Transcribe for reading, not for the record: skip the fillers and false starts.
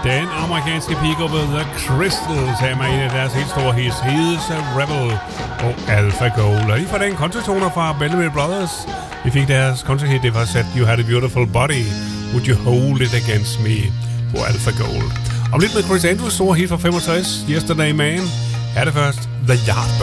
Den amerikanske pigegruppe The Crystals er med en af deres helt store hits, He's a Rebel og Alpha Gold. Og lige fra den countrytoner fra Belleville Brothers, vi fik deres countryhit, det var sat You Had a Beautiful Body, Would You Hold It Against Me på Alpha Gold. Om lidt med Chris Andrews store hit fra 65, Yesterday Man, er det først The Yardbirds.